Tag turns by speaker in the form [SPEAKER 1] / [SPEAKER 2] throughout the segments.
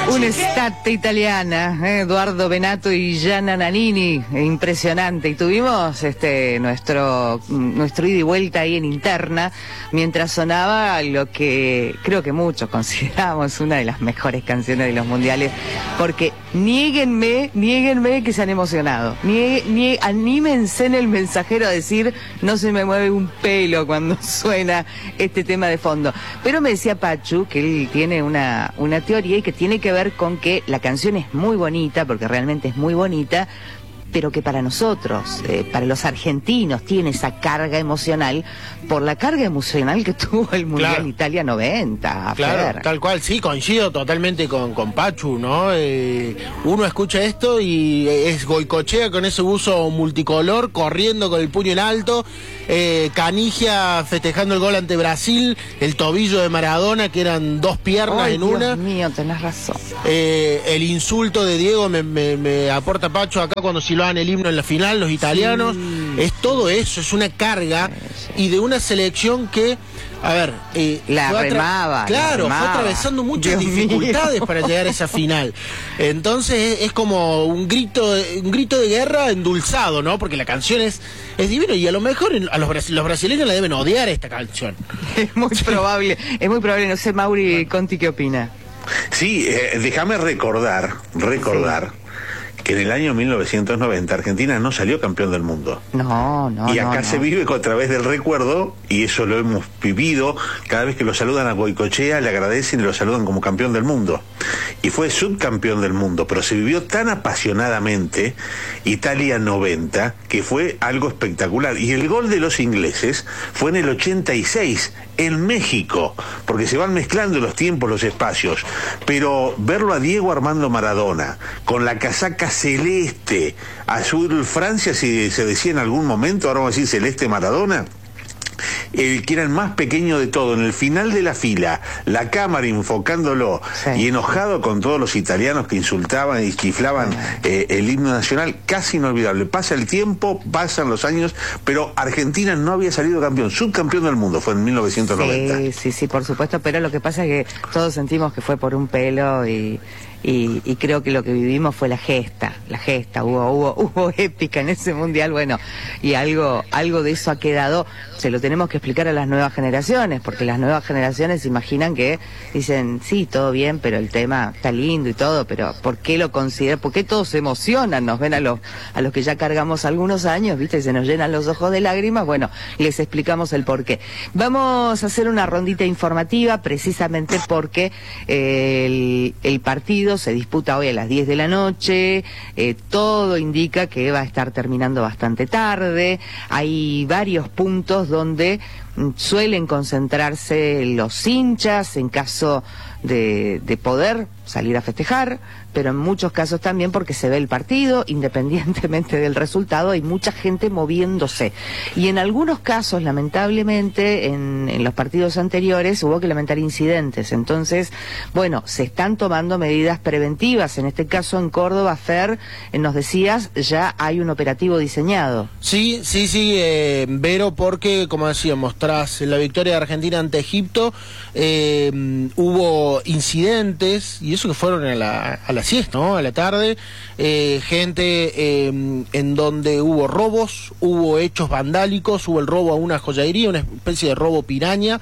[SPEAKER 1] Un'estate italiana, Eduardo Benato y Gianna Nannini, impresionante. Y tuvimos nuestro ida y vuelta ahí en interna, mientras sonaba lo que creo que muchos consideramos una de las mejores canciones de los mundiales, porque niéguenme que se han emocionado, anímense en El Mensajero a decir no se me mueve un pelo cuando suena este tema de fondo. Pero me decía Pachu que él tiene una teoría y que tiene que ver con que la canción es muy bonita, porque realmente es muy bonita, pero que para nosotros, para los argentinos, tiene esa carga emocional por la carga emocional que tuvo el Mundial, claro. Italia 90.
[SPEAKER 2] Claro,
[SPEAKER 1] Fer.
[SPEAKER 2] tal cual, sí, coincido totalmente con Pachu, ¿no? Uno escucha esto y es Goicoechea con ese buzo multicolor, corriendo con el puño en alto, Canigia festejando el gol ante Brasil, el tobillo de Maradona, que eran dos piernas en una.
[SPEAKER 1] Dios mío, tenés razón.
[SPEAKER 2] El insulto de Diego me aporta Pachu acá cuando silbaban el himno en la final, los italianos. Sí. Es todo eso, es una carga, y de una selección que, a ver,
[SPEAKER 1] la remaba.
[SPEAKER 2] Claro, fue atravesando muchas dificultades para llegar a esa final. Entonces es como un grito de guerra endulzado, ¿no? Porque la canción es divina, y a lo mejor los brasileños la deben odiar esta canción.
[SPEAKER 1] Es muy probable, no sé, Mauri Conti, ¿qué opina?
[SPEAKER 3] Sí, déjame recordar que en el año 1990 Argentina no salió campeón del mundo.
[SPEAKER 1] No.
[SPEAKER 3] Y acá se vive a través del recuerdo, y eso lo hemos vivido. Cada vez que lo saludan a Goicoechea, le agradecen y lo saludan como campeón del mundo. Y fue subcampeón del mundo, pero se vivió tan apasionadamente Italia 90 que fue algo espectacular. Y el gol de los ingleses fue en el 86, en México, porque se van mezclando los tiempos, los espacios. Pero verlo a Diego Armando Maradona con la casaca celeste, azul Francia, si se decía en algún momento, ahora vamos a decir celeste Maradona, el que era el más pequeño de todo, en el final de la fila, la cámara enfocándolo, sí. Y enojado con todos los italianos que insultaban y chiflaban el himno nacional, casi inolvidable. Pasa el tiempo, pasan los años, pero Argentina no había salido campeón, subcampeón del mundo, fue en 1990.
[SPEAKER 1] Sí, por supuesto, pero lo que pasa es que todos sentimos que fue por un pelo, y creo que lo que vivimos fue la gesta, hubo épica en ese mundial, bueno, y algo de eso ha quedado. Se lo tenemos que explicar a las nuevas generaciones, porque las nuevas generaciones imaginan que dicen, sí, todo bien, pero el tema está lindo y todo, pero ¿por qué lo consideran? ¿Por qué todos se emocionan? Nos ven a los que ya cargamos algunos años, ¿viste? Se nos llenan los ojos de lágrimas. Bueno, les explicamos el porqué. Vamos a hacer una rondita informativa, precisamente porque el partido se disputa hoy a las 10 de la noche, todo indica que va a estar terminando bastante tarde. Hay varios puntos donde suelen concentrarse los hinchas en caso de poder salir a festejar, pero en muchos casos también porque se ve el partido, independientemente del resultado, hay mucha gente moviéndose. Y en algunos casos, lamentablemente, en los partidos anteriores hubo que lamentar incidentes. Entonces, bueno, se están tomando medidas preventivas. En este caso, en Córdoba, Fer, nos decías, ya hay un operativo diseñado.
[SPEAKER 2] Sí, Vero, porque, como decíamos, tras la victoria de Argentina ante Egipto, hubo incidentes, y eso que fueron a la siesta, ¿no? A la tarde, gente en donde hubo robos, hubo hechos vandálicos, hubo el robo a una joyería, una especie de robo piraña,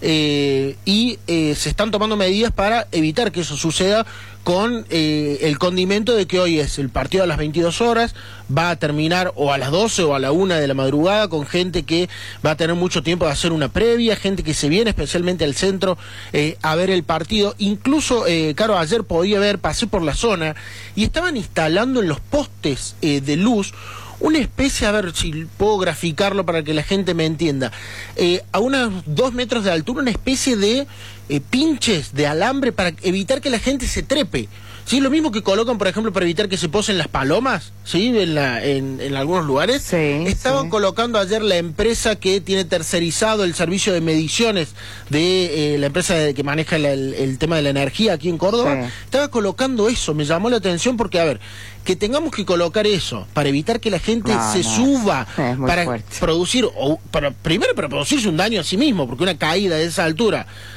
[SPEAKER 2] y se están tomando medidas para evitar que eso suceda, con el condimento de que hoy es el partido a las 22 horas, va a terminar o a las 12 o a la 1 de la madrugada, con gente que va a tener mucho tiempo de hacer una previa, gente que se viene especialmente al centro a ver el partido. Incluso, Caro, ayer pasé por la zona y estaban instalando en los postes de luz una especie, a ver si puedo graficarlo para que la gente me entienda, a unos 2 metros de altura, una especie de pinches de alambre para evitar que la gente se trepe. ¿Sí? Lo mismo que colocan, por ejemplo, para evitar que se posen las palomas, ¿sí? En algunos lugares.
[SPEAKER 1] Sí,
[SPEAKER 2] Estaban colocando ayer la empresa que tiene tercerizado el servicio de mediciones de la empresa que maneja el tema de la energía aquí en Córdoba. Sí. Estaba colocando eso, me llamó la atención porque, a ver, que tengamos que colocar eso para evitar que la gente se suba, para
[SPEAKER 1] fuerte.
[SPEAKER 2] Producir, primero para producirse un daño a sí mismo, porque una caída de esa altura te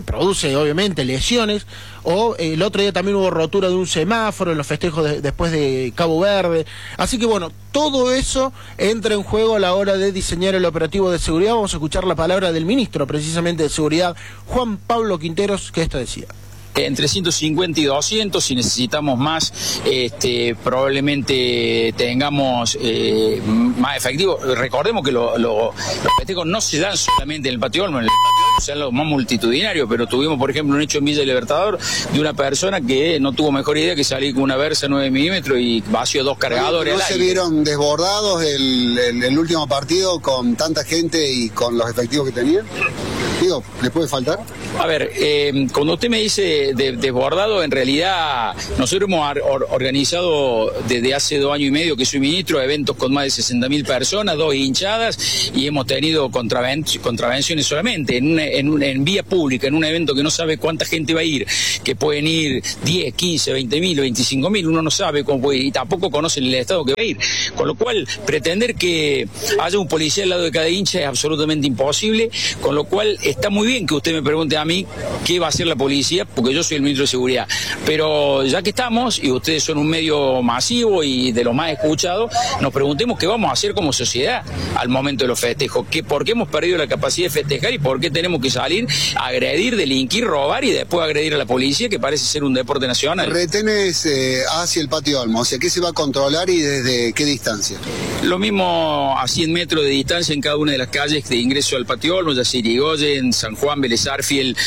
[SPEAKER 2] produce obviamente lesiones, o el otro día también hubo rotura de un semáforo en los festejos después de Cabo Verde. Así que bueno, todo eso entra en juego a la hora de diseñar el operativo de seguridad. Vamos a escuchar la palabra del ministro precisamente de Seguridad, Juan Pablo Quinteros, que esto decía.
[SPEAKER 4] Entre 150 y 200, si necesitamos más, probablemente tengamos más efectivos. Recordemos que los festejos no se dan solamente en el Patio Olmo, en el Patio Olmo se dan los más multitudinarios, pero tuvimos, por ejemplo, un hecho en Villa Libertador de una persona que no tuvo mejor idea que salir con una Versa 9 milímetros y vació 2 cargadores.
[SPEAKER 5] ¿No se vieron desbordados el último partido con tanta gente y con los efectivos que tenían? Digo, ¿les puede faltar?
[SPEAKER 4] A ver, cuando usted me dice desbordado, en realidad nosotros hemos organizado desde hace 2 años y medio que soy ministro eventos con más de 60.000 personas, 2 hinchadas, y hemos tenido contravenciones solamente en vía pública, en un evento que no sabe cuánta gente va a ir, que pueden ir 10, 15, 20.000 o 25.000, uno no sabe cómo puede ir y tampoco conocen el estado que va a ir, con lo cual pretender que haya un policía al lado de cada hincha es absolutamente imposible, con lo cual está muy bien que usted me pregunte a mí qué va a hacer la policía, porque yo soy el ministro de Seguridad, pero ya que estamos, y ustedes son un medio masivo y de los más escuchados, nos preguntemos qué vamos a hacer como sociedad al momento de los festejos, por qué hemos perdido la capacidad de festejar y por qué tenemos que salir a agredir, delinquir, robar y después agredir a la policía, que parece ser un deporte nacional.
[SPEAKER 5] Retenes hacia el Patio Olmo, o sea, ¿qué se va a controlar y desde qué distancia?
[SPEAKER 4] Lo mismo a 100 metros de distancia en cada una de las calles de ingreso al Patio Olmo, ya sea Irigoyen, San Juan, Vélez Arfiel.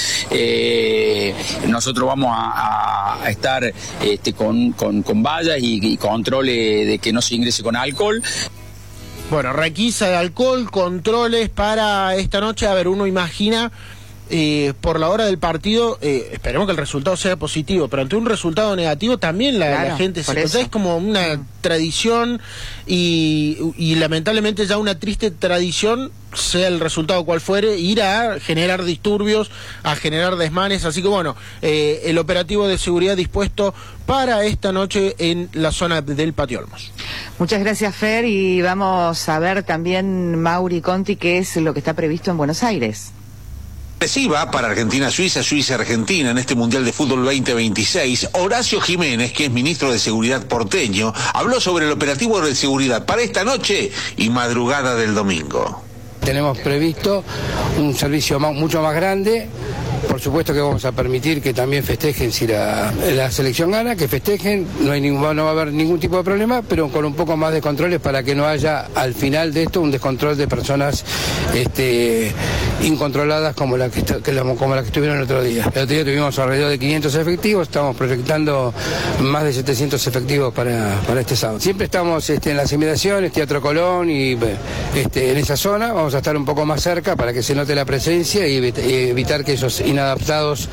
[SPEAKER 4] Nosotros vamos a estar con vallas y controles de que no se ingrese con alcohol.
[SPEAKER 2] Bueno, requisa de alcohol, controles para esta noche. A ver, uno imagina por la hora del partido, esperemos que el resultado sea positivo, pero ante un resultado negativo también la gente se... Es como una tradición y lamentablemente ya una triste tradición, sea el resultado cual fuere, ir a generar disturbios, a generar desmanes. Así que bueno, el operativo de seguridad dispuesto para esta noche en la zona del Patio Olmos.
[SPEAKER 1] Muchas gracias, Fer, y vamos a ver también, Mauri Conti, qué es lo que está previsto en Buenos Aires.
[SPEAKER 3] Reciba para Argentina-Suiza, Suiza-Argentina en este Mundial de Fútbol 2026. Horacio Jiménez, que es ministro de Seguridad porteño, habló sobre el operativo de seguridad para esta noche y madrugada del domingo.
[SPEAKER 6] Tenemos previsto un servicio mucho más grande. Por supuesto que vamos a permitir que también festejen si la selección gana, que festejen, no va a haber ningún tipo de problema, pero con un poco más de controles para que no haya al final de esto un descontrol de personas incontroladas como la que estuvieron el otro día. El otro día tuvimos alrededor de 500 efectivos, estamos proyectando más de 700 efectivos para este sábado. Siempre estamos en las inmediaciones, Teatro Colón y en esa zona, vamos a estar un poco más cerca para que se note la presencia y evitar que esos inadaptados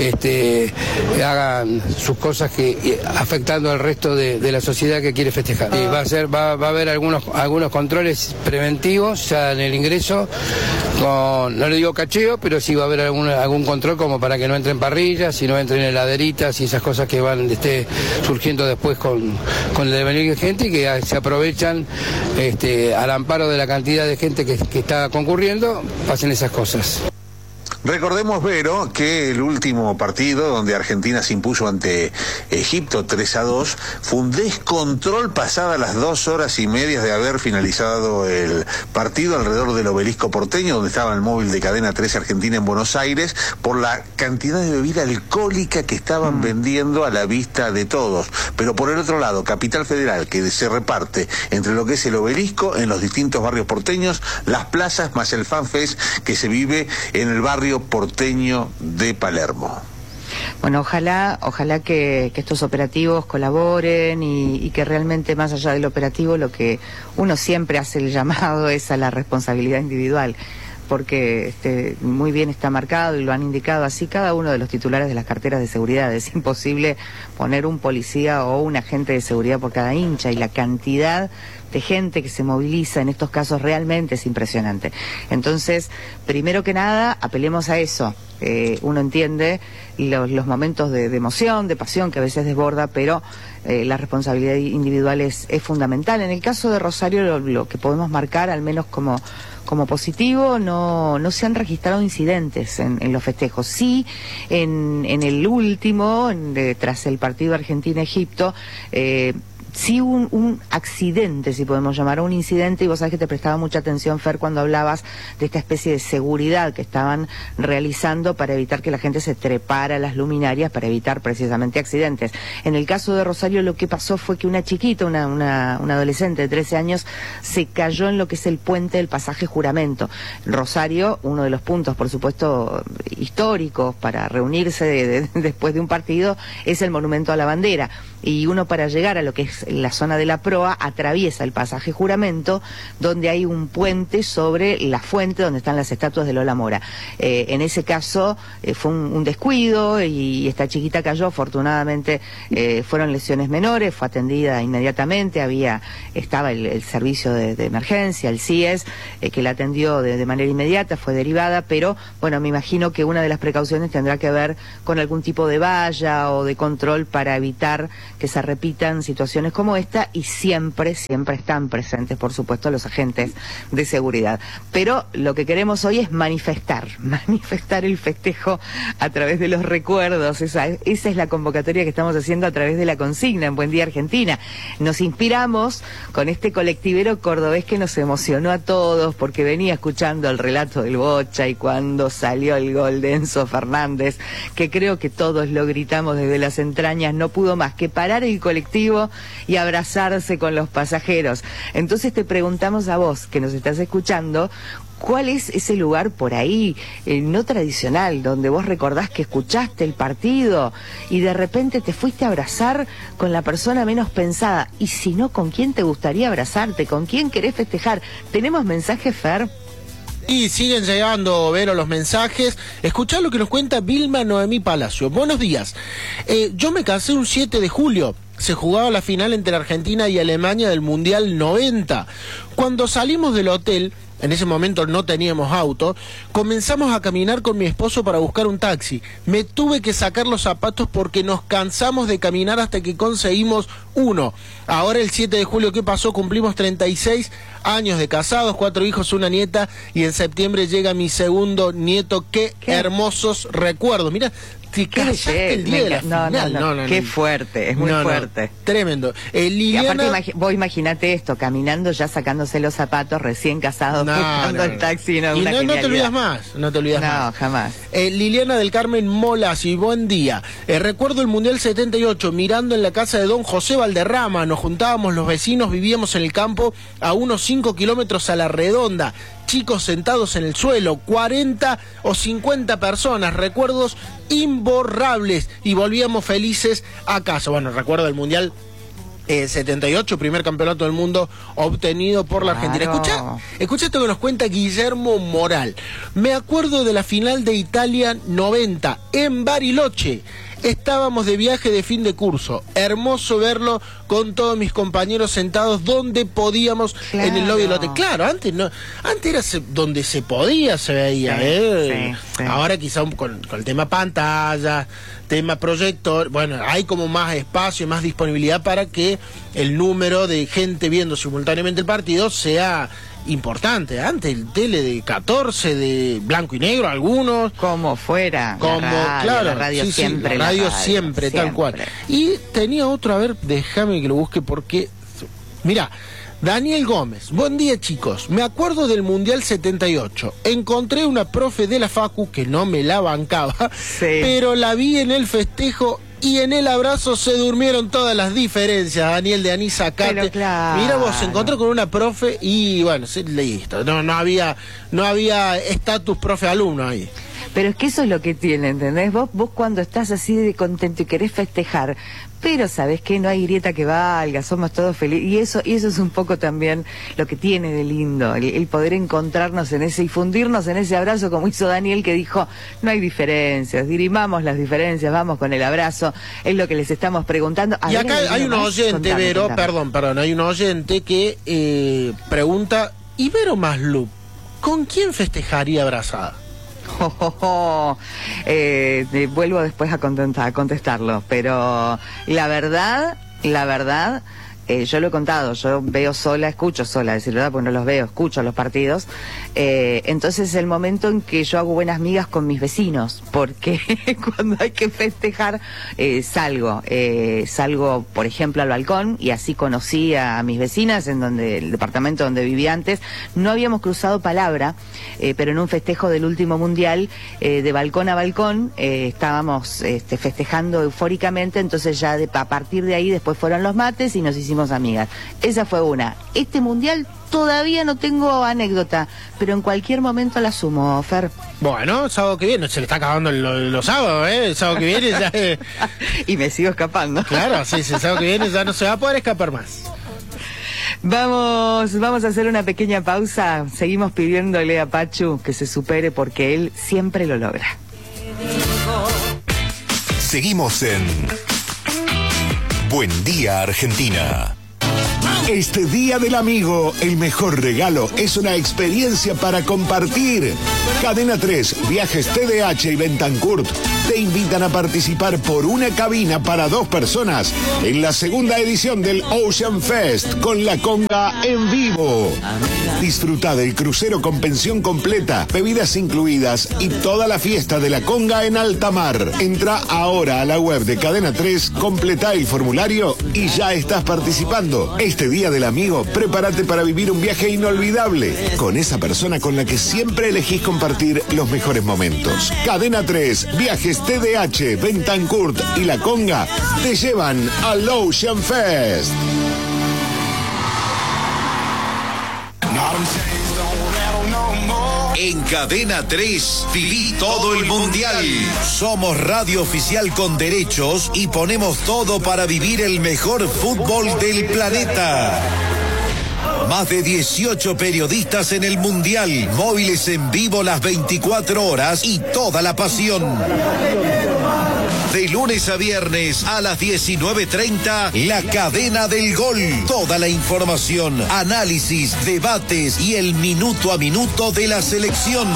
[SPEAKER 6] hagan sus cosas afectando al resto de la sociedad que quiere festejar. Y va a haber algunos controles preventivos ya en el ingreso, no le digo cacheo, pero sí va a haber algún control como para que no entren parrillas y no entren heladeritas y esas cosas que van surgiendo después con el devenir de gente y que se aprovechan al amparo de la cantidad de gente que está concurriendo, pasen esas cosas.
[SPEAKER 3] Recordemos, Vero, que el último partido donde Argentina se impuso ante Egipto 3-2 fue un descontrol pasada las 2 horas y media de haber finalizado el partido alrededor del Obelisco porteño, donde estaba el móvil de Cadena 3 Argentina en Buenos Aires, por la cantidad de bebida alcohólica que estaban vendiendo a la vista de todos. Pero por el otro lado, Capital Federal, que se reparte entre lo que es el Obelisco en los distintos barrios porteños, las plazas, más el FanFest que se vive en el barrio porteño de Palermo.
[SPEAKER 1] Bueno, ojalá que estos operativos colaboren y que realmente más allá del operativo lo que uno siempre hace el llamado es a la responsabilidad individual, porque muy bien está marcado y lo han indicado así cada uno de los titulares de las carteras de seguridad. Es imposible poner un policía o un agente de seguridad por cada hincha, y la cantidad de gente que se moviliza en estos casos realmente es impresionante. Entonces, primero que nada, apelemos a eso. Uno entiende los momentos de emoción, de pasión que a veces desborda, pero la responsabilidad individual es fundamental. En el caso de Rosario, lo que podemos marcar, al menos como como positivo no se han registrado incidentes en los festejos. Sí, en el último, tras el partido Argentina-Egipto, sí un accidente, si podemos llamar, un incidente, y vos sabés que te prestaba mucha atención, Fer, cuando hablabas de esta especie de seguridad que estaban realizando para evitar que la gente se trepara a las luminarias, para evitar precisamente accidentes. En el caso de Rosario lo que pasó fue que una chiquita, una adolescente de 13 años, se cayó en lo que es el puente del pasaje Juramento. Rosario, uno de los puntos, por supuesto, históricos para reunirse después de un partido, es el Monumento a la Bandera. Y uno, para llegar a lo que es la zona de la proa, atraviesa el pasaje Juramento, donde hay un puente sobre la fuente donde están las estatuas de Lola Mora. En ese caso fue un descuido y esta chiquita cayó. Afortunadamente fueron lesiones menores, fue atendida inmediatamente, estaba el servicio de emergencia, el CIES, que la atendió de manera inmediata, fue derivada, pero bueno, me imagino que una de las precauciones tendrá que ver con algún tipo de valla o de control para evitar que se repitan situaciones como esta, y siempre están presentes, por supuesto, los agentes de seguridad. Pero lo que queremos hoy es manifestar el festejo a través de los recuerdos. Esa es la convocatoria que estamos haciendo a través de la consigna en Buen Día Argentina. Nos inspiramos con este colectivero cordobés que nos emocionó a todos, porque venía escuchando el relato del Bocha, y cuando salió el gol de Enzo Fernández, que creo que todos lo gritamos desde las entrañas, no pudo más que parar el colectivo y abrazarse con los pasajeros. Entonces te preguntamos a vos, que nos estás escuchando, ¿cuál es ese lugar por ahí, no tradicional, donde vos recordás que escuchaste el partido y de repente te fuiste a abrazar con la persona menos pensada? Y si no, ¿con quién te gustaría abrazarte? ¿Con quién querés festejar? ¿Tenemos mensajes, Fer?
[SPEAKER 2] Y siguen llegando, Vero, los mensajes. Escuchá lo que nos cuenta Vilma Noemí Palacio. Buenos días. Yo me casé un 7 de julio. Se jugaba la final entre Argentina y Alemania del Mundial 90. Cuando salimos del hotel, en ese momento no teníamos auto, comenzamos a caminar con mi esposo para buscar un taxi. Me tuve que sacar los zapatos porque nos cansamos de caminar hasta que conseguimos uno. Ahora el 7 de julio, ¿qué pasó? Cumplimos 36 años de casados, 4 hijos, una nieta, y en septiembre llega mi segundo nieto. Qué hermosos recuerdos. Mira, te casaste el día de la final.
[SPEAKER 1] No, qué fuerte, es muy fuerte.
[SPEAKER 2] Tremendo.
[SPEAKER 1] Liliana... Y aparte, vos imaginate esto, caminando ya sacándose los zapatos, recién casados, buscando el taxi. No te
[SPEAKER 2] olvidas más, no te olvidas más.
[SPEAKER 1] No, jamás.
[SPEAKER 2] Liliana del Carmen Molas, y buen día. Recuerdo el Mundial 78, mirando en la casa de don José Valderrama, nos juntábamos los vecinos, vivíamos en el campo a unos 5 kilómetros a la redonda. Chicos sentados en el suelo, 40 o 50 personas, recuerdos imborrables, y volvíamos felices a casa. Bueno, recuerdo el Mundial 78, primer campeonato del mundo obtenido por la Argentina. Escucha esto que nos cuenta Guillermo Moral. Me acuerdo de la final de Italia 90 en Bariloche. Estábamos de viaje de fin de curso. Hermoso verlo con todos mis compañeros sentados donde podíamos, en el lobby del hotel. Claro, antes era donde se podía, se veía. Sí. Ahora quizá con el tema pantalla, tema proyector, bueno, hay como más espacio, más disponibilidad para que el número de gente viendo simultáneamente el partido sea importante. Antes el tele de 14, de blanco y negro, algunos.
[SPEAKER 1] Como fuera.
[SPEAKER 2] La
[SPEAKER 1] radio siempre.
[SPEAKER 2] La radio siempre, tal cual. Y tenía otro, a ver, déjame que lo busque porque... Mirá, Daniel Gómez. Buen día, chicos. Me acuerdo del Mundial 78. Encontré una profe de la Facu que no me la bancaba, pero la vi en el festejo y en el abrazo se durmieron todas las diferencias. Daniel de Anisa Cate.
[SPEAKER 1] Claro.
[SPEAKER 2] Mira vos, se encontró con una profe y bueno, listo. No había estatus profe-alumno ahí.
[SPEAKER 1] Pero es que eso es lo que tiene, ¿entendés? Vos cuando estás así de contento y querés festejar, pero sabés que no hay grieta que valga, somos todos felices, y eso es un poco también lo que tiene de lindo, el poder encontrarnos en ese y fundirnos en ese abrazo, como hizo Daniel, que dijo, no hay diferencias, dirimamos las diferencias, vamos con el abrazo, es lo que les estamos preguntando.
[SPEAKER 2] Y acá hay un oyente, Vero, perdón, hay un oyente que pregunta, ¿y Vero Maslup, con quién festejaría abrazada?
[SPEAKER 1] Vuelvo después a contestarlo, pero la verdad yo lo he contado, yo veo sola, escucho sola, decir verdad, porque no los veo, escucho los partidos. Entonces es el momento en que yo hago buenas migas con mis vecinos, porque cuando hay que festejar, salgo, por ejemplo, al balcón, y así conocí a mis vecinas en el departamento donde vivía antes. No habíamos cruzado palabra, pero en un festejo del último mundial, de balcón a balcón, estábamos festejando eufóricamente, entonces ya a partir de ahí después fueron los mates y nos hicimos amigas. Esa fue una. Este mundial todavía no tengo anécdota, pero en cualquier momento la sumo, Fer.
[SPEAKER 2] Bueno, sábado que viene, se le está acabando los sábados, el sábado que viene ya...
[SPEAKER 1] Y me sigo escapando.
[SPEAKER 2] Claro, sí, el sábado que viene ya no se va a poder escapar más.
[SPEAKER 1] Vamos a hacer una pequeña pausa. Seguimos pidiéndole a Pachu que se supere porque él siempre lo logra.
[SPEAKER 7] Seguimos en Buen Día Argentina. Este Día del Amigo, el mejor regalo es una experiencia para compartir. Cadena 3, Viajes TDH y Bentancurt te invitan a participar por una cabina para 2 personas en la segunda edición del Ocean Fest con la conga en vivo. Disfruta del crucero con pensión completa, bebidas incluidas y toda la fiesta de la conga en alta mar. Entra ahora a la web de Cadena 3, completa el formulario y ya estás participando. Este Día del Amigo, prepárate para vivir un viaje inolvidable con esa persona con la que siempre elegís compartir los mejores momentos. Cadena 3, Viajes TDH, Bentancurt y La Conga te llevan al Ocean Fest.
[SPEAKER 8] En Cadena 3, viví todo el mundial. Somos radio oficial con derechos y ponemos todo para vivir el mejor fútbol del planeta. Más de 18 periodistas en el mundial, móviles en vivo las 24 horas y toda la pasión. De lunes a viernes a las 19:30, La Cadena del Gol. Toda la información, análisis, debates y el minuto a minuto de la selección.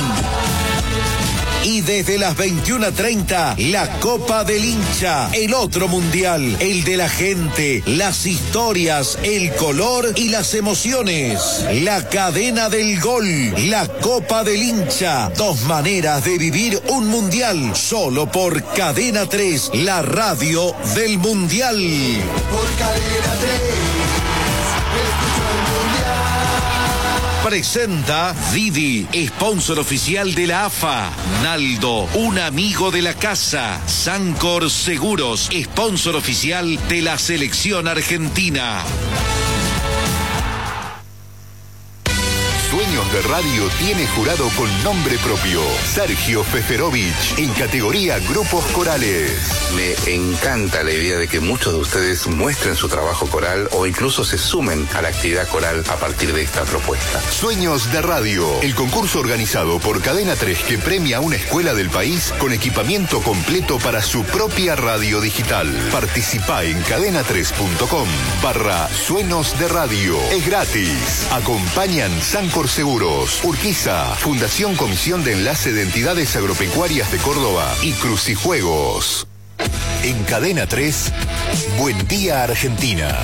[SPEAKER 8] Y desde las 21:30, la Copa del Hincha, el otro mundial, el de la gente, las historias, el color y las emociones. La Cadena del Gol, la Copa del Hincha, 2 maneras de vivir un mundial, solo por Cadena 3, la radio del mundial. Por Cadena 3. Presenta Didi, sponsor oficial de la AFA. Naldo, un amigo de la casa. Sancor Seguros, sponsor oficial de la selección argentina.
[SPEAKER 7] Sueños de Radio tiene jurado con nombre propio, Sergio Feferovich, en categoría Grupos Corales.
[SPEAKER 9] Me encanta la idea de que muchos de ustedes muestren su trabajo coral o incluso se sumen a la actividad coral a partir de esta propuesta.
[SPEAKER 7] Sueños de Radio, el concurso organizado por Cadena 3 que premia a una escuela del país con equipamiento completo para su propia radio digital. Participa en cadena3.com/Sueños de Radio. Es gratis. Acompañan Sancor Seguros, Urquiza, Fundación Comisión de Enlace de Entidades Agropecuarias de Córdoba y Crucijuegos. En Cadena 3, Buen Día Argentina.